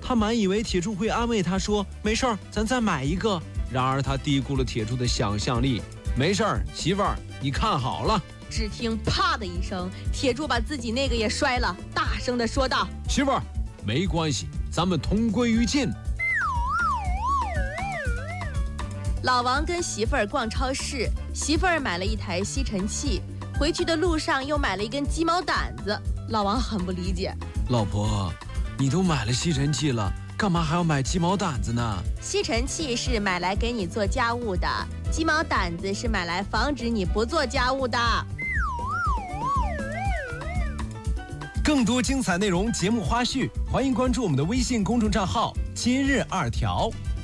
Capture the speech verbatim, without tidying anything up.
他满以为铁柱会安慰他说：“没事儿，咱再买一个。”然而他低估了铁柱的想象力。没事儿，媳妇儿，你看好了。 只听啪的一声，铁柱把自己那个也摔了，大声地说道：“ 媳妇儿，没关系，咱们同归于尽。” 老王跟媳妇儿逛超市，媳妇儿买了一台吸尘器，回去的路上又买了一根鸡毛掸子。老王很不理解：“ 老婆，你都买了吸尘器了，干嘛还要买鸡毛掸子呢？” 吸尘器是买来给你做家务的，鸡毛掸子是买来防止你不做家务的。 更多精彩内容、节目花絮，欢迎关注我们的微信公众账号“今日二条”。